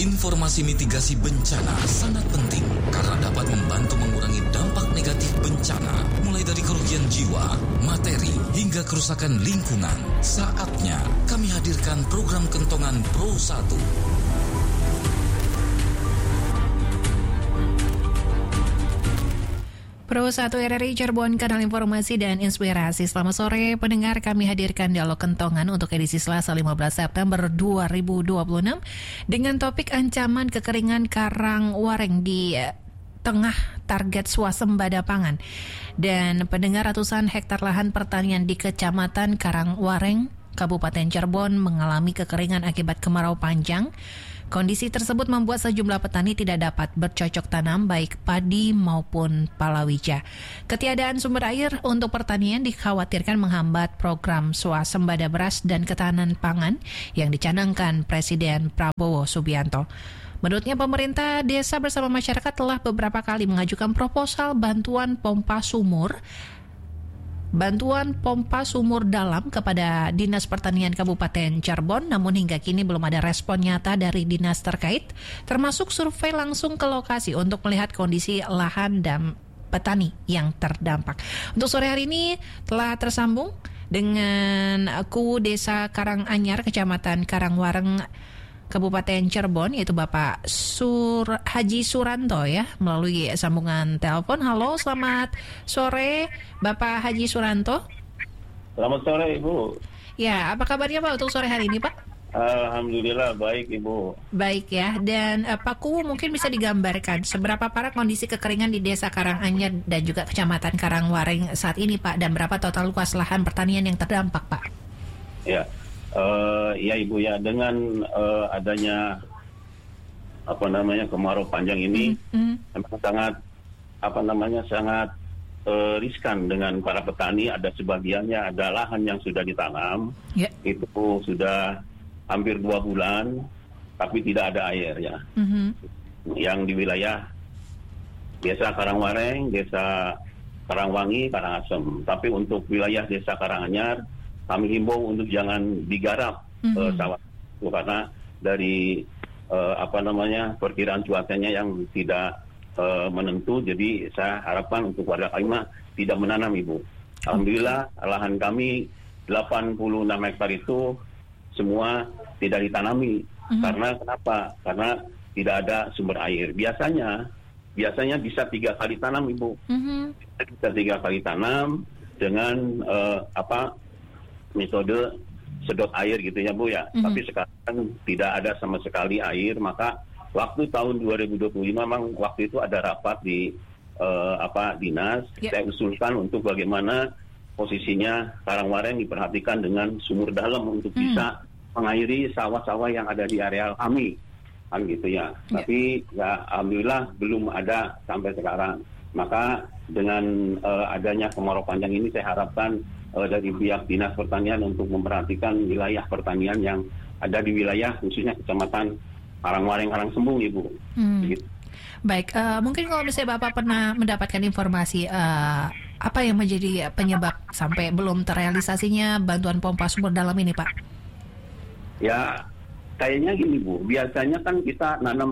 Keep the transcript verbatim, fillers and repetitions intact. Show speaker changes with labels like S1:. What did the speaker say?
S1: Informasi mitigasi bencana sangat penting karena dapat membantu mengurangi dampak negatif bencana, mulai dari kerugian jiwa, materi, hingga kerusakan lingkungan. Saatnya kami hadirkan program Kentongan Pro satu.
S2: Pro satu R R I Cirebon, kanal informasi dan inspirasi. Selamat sore pendengar, kami hadirkan dialog Kentongan untuk edisi Selasa lima belas September dua ribu dua puluh enam dengan topik ancaman kekeringan karang wareng di tengah target swasembada pangan. Dan pendengar, ratusan hektar lahan pertanian di Kecamatan Karangwareng, Kabupaten Cirebon mengalami kekeringan akibat kemarau panjang. Kondisi tersebut membuat sejumlah petani tidak dapat bercocok tanam baik padi maupun palawija. Ketiadaan sumber air untuk pertanian dikhawatirkan menghambat program swasembada beras dan ketahanan pangan yang dicanangkan Presiden Prabowo Subianto. Menurutnya, pemerintah desa bersama masyarakat telah beberapa kali mengajukan proposal bantuan pompa sumur Bantuan pompa sumur dalam kepada Dinas Pertanian Kabupaten Cirebon, namun hingga kini belum ada respon nyata dari dinas terkait, termasuk survei langsung ke lokasi untuk melihat kondisi lahan dan petani yang terdampak. Untuk sore hari ini telah tersambung dengan Ku Desa Karanganyar, Kecamatan Karangwareng, Kabupaten Cirebon, yaitu Bapak Sur Haji Suranto ya, melalui sambungan telepon. Halo, selamat sore Bapak Haji Suranto.
S3: Selamat sore Ibu.
S2: Ya, apa kabarnya Pak untuk sore hari ini Pak?
S3: Alhamdulillah baik Ibu.
S2: Baik ya, dan uh, Pak Ku mungkin bisa digambarkan seberapa parah kondisi kekeringan di Desa Karanganyar dan juga Kecamatan Karangwareng saat ini Pak, dan berapa total luas lahan pertanian yang terdampak Pak?
S3: Ya. Uh, ya Ibu ya, dengan uh, adanya apa namanya kemarau panjang ini mm-hmm. memang sangat apa namanya sangat uh, riskan dengan para petani. Ada sebagiannya ada lahan yang sudah ditanam, yeah. itu sudah hampir dua bulan tapi tidak ada air ya. Mm-hmm. Yang di wilayah Desa Karangwareng, Desa Karangwangi, Karangasem. Tapi untuk wilayah Desa Karanganyar kami himbau untuk jangan digarap mm-hmm. uh, sawah itu karena dari uh, apa namanya perkiraan cuacanya yang tidak uh, menentu. Jadi saya harapkan untuk warga kami tidak menanam Ibu. Alhamdulillah lahan kami delapan puluh enam hektar itu semua tidak ditanami. Mm-hmm. Karena kenapa? Karena tidak ada sumber air. Biasanya biasanya bisa tiga kali tanam Ibu. Mm-hmm. Bisa tiga kali tanam dengan uh, apa metode sedot air gitu ya Bu ya. Mm-hmm. Tapi sekarang tidak ada sama sekali air. Maka waktu tahun dua ribu dua puluh lima memang waktu itu ada rapat di uh, apa dinas. Yeah. Saya usulkan untuk bagaimana posisinya Karangwareng diperhatikan dengan sumur dalam untuk mm-hmm. bisa mengairi sawah-sawah yang ada di area kami kan gitu ya. Yeah. Tapi ya alhamdulillah belum ada sampai sekarang. Maka dengan uh, adanya kemarau panjang ini saya harapkan uh, dari pihak Dinas Pertanian untuk memperhatikan wilayah pertanian yang ada di wilayah khususnya Kecamatan Karangwareng, Karangsembung Ibu. Hmm. Begitu.
S2: Baik, uh, mungkin kalau misalnya Bapak pernah mendapatkan informasi uh, apa yang menjadi penyebab sampai belum terrealisasinya bantuan pompa sumur dalam ini Pak?
S3: Ya kayaknya gini Bu, biasanya kan kita nanam